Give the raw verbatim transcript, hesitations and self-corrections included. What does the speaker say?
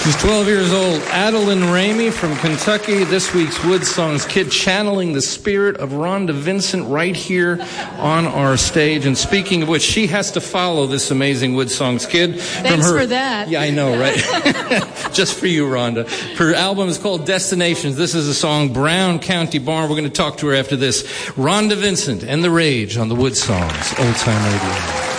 She's twelve years old. Adeline Ramey from Kentucky. This week's Wood Songs Kid, channeling the spirit of Rhonda Vincent right here on our stage. And speaking of which, she has to follow this amazing Wood Songs Kid. Thanks from her, for that. Yeah, I know, right? Just for you, Rhonda. Her album is called Destinations. This is the song Brown County Barn. We're going to talk to her after this. Rhonda Vincent and the Rage on the Wood Songs Old Time Radio.